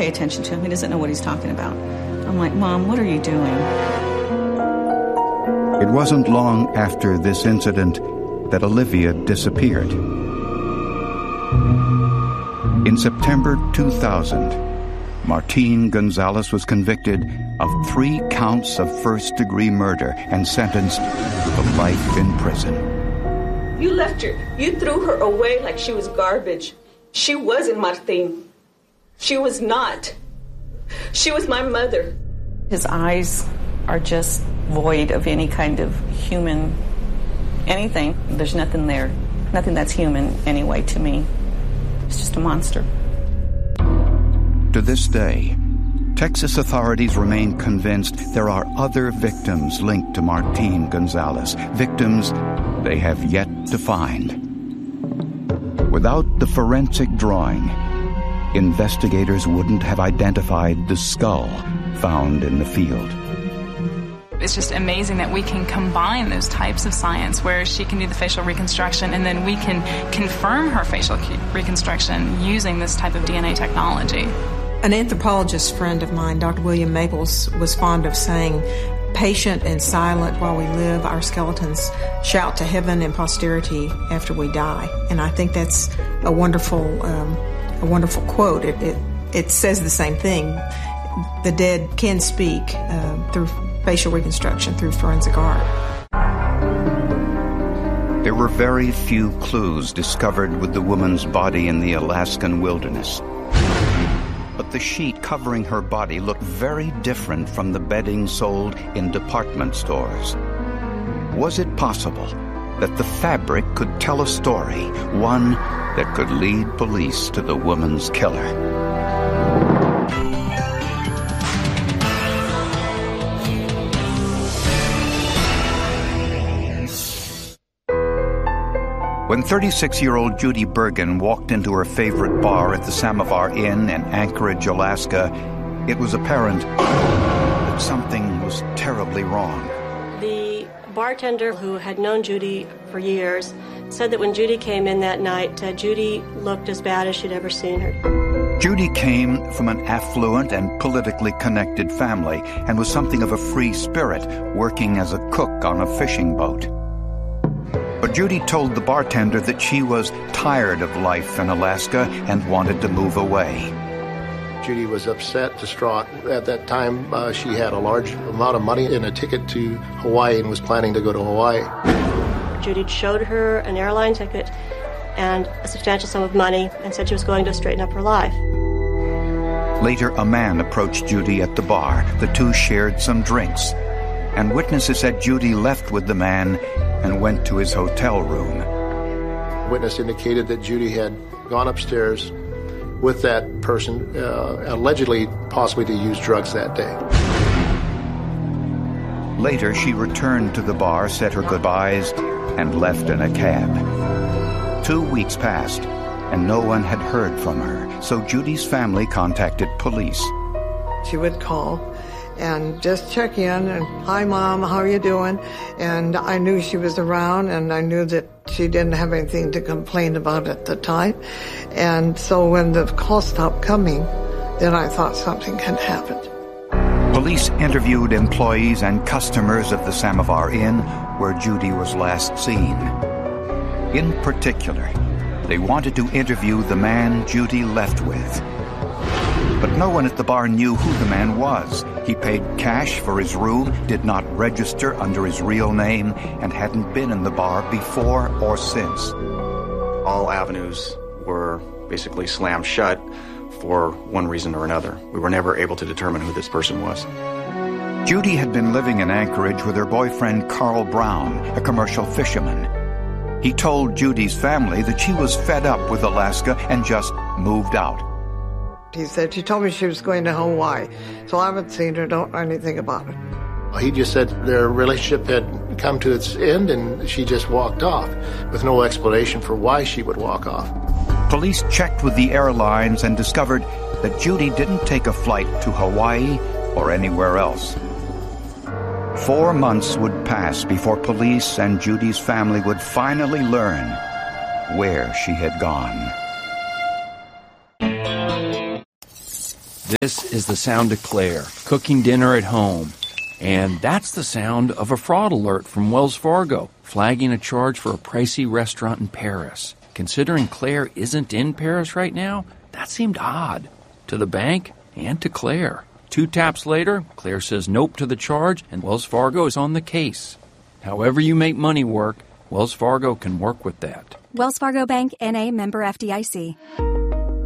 pay attention to him. He doesn't know what he's talking about. I'm like, Mom, what are you doing? It wasn't long after this incident that Olivia disappeared. In September 2000, Martine Gonzalez was convicted of 3 counts of first-degree murder and sentenced to life in prison. You left her. You threw her away like she was garbage. She wasn't Martine. She was not. She was my mother. His eyes are just void of any kind of human anything. There's nothing there. Nothing that's human anyway to me. It's just a monster. To this day, Texas authorities remain convinced there are other victims linked to Martine Gonzalez, victims they have yet to find. Without the forensic drawing, investigators wouldn't have identified the skull found in the field. It's just amazing that we can combine those types of science where she can do the facial reconstruction and then we can confirm her facial reconstruction using this type of DNA technology. An anthropologist friend of mine, Dr. William Maples, was fond of saying, patient and silent while we live, our skeletons shout to heaven and posterity after we die. And I think that's a wonderful quote. It says the same thing. The dead can speak through facial reconstruction, through forensic art. There were very few clues discovered with the woman's body in the Alaskan wilderness. But the sheet covering her body looked very different from the bedding sold in department stores. Was it possible that the fabric could tell a story, one that could lead police to the woman's killer? When 36-year-old Judy Bergen walked into her favorite bar at the Samovar Inn in Anchorage, Alaska, it was apparent that something was terribly wrong. The bartender, who had known Judy for years, said that when Judy came in that night, Judy looked as bad as she'd ever seen her. Judy came from an affluent and politically connected family and was something of a free spirit, working as a cook on a fishing boat. But Judy told the bartender that she was tired of life in Alaska and wanted to move away. Judy was upset, distraught. At that time, she had a large amount of money and a ticket to Hawaii and was planning to go to Hawaii. Judy showed her an airline ticket and a substantial sum of money and said she was going to straighten up her life. Later, a man approached Judy at the bar. The two shared some drinks, and witnesses said Judy left with the man and went to his hotel room. Witness indicated that Judy had gone upstairs with that person, allegedly possibly to use drugs that day. Later, she returned to the bar, said her goodbyes, and left in a cab. 2 weeks passed, and no one had heard from her, so Judy's family contacted police. She would call and just check in and, hi, Mom, how are you doing? And I knew she was around, and I knew that she didn't have anything to complain about at the time. And so when the call stopped coming, then I thought something had happened. Police interviewed employees and customers of the Samovar Inn, where Judy was last seen. In particular, they wanted to interview the man Judy left with. But no one at the bar knew who the man was. He paid cash for his room, did not register under his real name, and hadn't been in the bar before or since. All avenues were basically slammed shut for one reason or another. We were never able to determine who this person was. Judy had been living in Anchorage with her boyfriend Carl Brown, a commercial fisherman. He told Judy's family that she was fed up with Alaska and just moved out. He said, she told me she was going to Hawaii, so I haven't seen her, don't know anything about it. He just said their relationship had come to its end and she just walked off with no explanation for why she would walk off. Police checked with the airlines and discovered that Judy didn't take a flight to Hawaii or anywhere else. 4 months would pass before police and Judy's family would finally learn where she had gone. This is the sound of Claire, cooking dinner at home. And that's the sound of a fraud alert from Wells Fargo, flagging a charge for a pricey restaurant in Paris. Considering Claire isn't in Paris right now, that seemed odd. To the bank and to Claire. 2 taps later, Claire says nope to the charge, and Wells Fargo is on the case. However you make money work, Wells Fargo can work with that. Wells Fargo Bank, N.A., member FDIC.